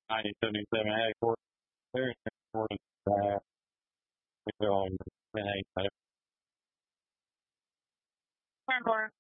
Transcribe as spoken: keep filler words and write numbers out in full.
ninety seventy-seven ag court. Very important. Uh, we go on. Hey,